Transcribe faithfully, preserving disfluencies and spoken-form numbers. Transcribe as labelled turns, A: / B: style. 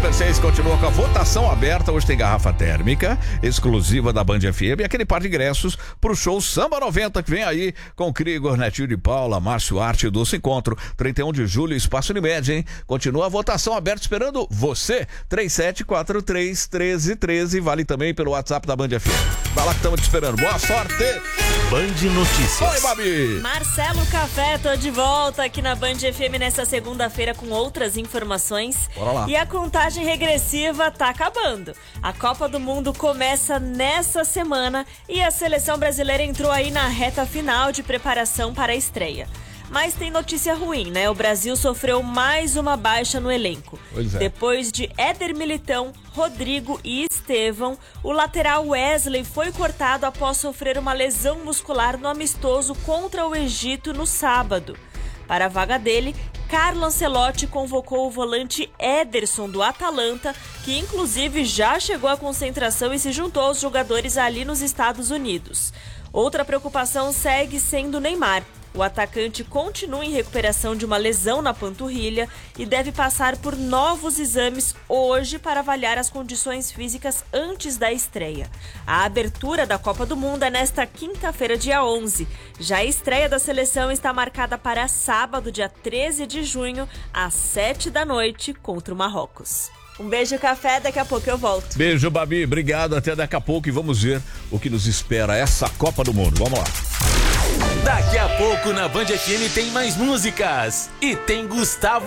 A: Super seis continua com a votação aberta. Hoje tem garrafa térmica exclusiva da Band F M e aquele par de ingressos pro show Samba noventa que vem aí com Krigor, Netinho de Paula, Márcio Arte e Doce Encontro. trinta e um de julho, Espaço Unimed, hein? Continua a votação aberta esperando você. três sete quatro três, um três um três. Vale também pelo WhatsApp da Band F M. Vai lá que estamos te esperando. Boa sorte!
B: Band Notícias.
A: Oi, Babi!
C: Marcelo Café, tô de volta aqui na Band F M nessa segunda-feira com outras informações.
A: Bora lá.
C: E a contagem regressiva tá acabando. A Copa do Mundo começa nessa semana e a seleção brasileira entrou aí na reta final de preparação para a estreia. Mas tem notícia ruim, né? O Brasil sofreu mais uma baixa no elenco.
A: Pois é.
C: Depois de Éder Militão, Rodrigo e Estevão, o lateral Wesley foi cortado após sofrer uma lesão muscular no amistoso contra o Egito no sábado. Para a vaga dele, Carlo Ancelotti convocou o volante Ederson do Atalanta, que inclusive já chegou à concentração e se juntou aos jogadores ali nos Estados Unidos. Outra preocupação segue sendo Neymar. O atacante continua em recuperação de uma lesão na panturrilha e deve passar por novos exames hoje para avaliar as condições físicas antes da estreia. A abertura da Copa do Mundo é nesta quinta-feira, dia onze. Já a estreia da seleção está marcada para sábado, dia treze de junho, às sete da noite, contra o Marrocos. Um beijo, Café, daqui a pouco eu volto.
A: Beijo, Babi, obrigado, até daqui a pouco e vamos ver o que nos espera essa Copa do Mundo. Vamos lá.
B: Daqui a pouco na Band F M tem mais músicas e tem Gustavo